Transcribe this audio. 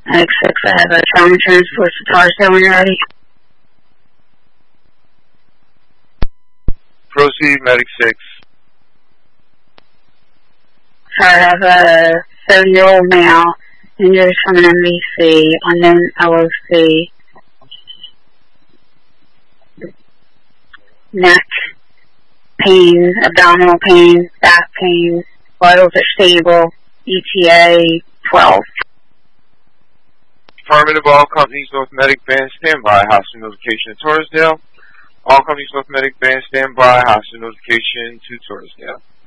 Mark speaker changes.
Speaker 1: Medic 6, I have a trauma transport to Tarsdale when you're ready.
Speaker 2: Proceed, Medic 6.
Speaker 1: So I have a 30-year-old male injured from an MVC, unknown LOC, neck pain, abdominal pain, back pain, vitals are stable, ETA 12.
Speaker 2: Affirmative, all companies North Medic Band standby. Hostile notification to Torresdale. All companies North Medic Band standby. Hostile notification to Torresdale.